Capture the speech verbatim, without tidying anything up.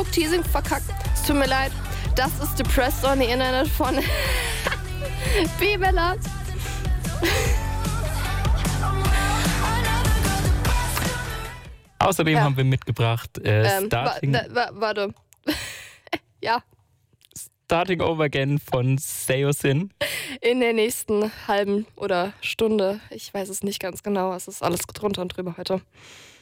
Teasing verkackt. Es tut mir leid. Das ist Depressed on the Internet von B-Bella. Außerdem Ja. haben wir mitgebracht äh, Ähm, Starting, wa- wa- warte. Ja, Starting Over Again von Seosin. in der nächsten halben oder Stunde. Ich weiß es nicht ganz genau. Es ist alles drunter und drüber heute.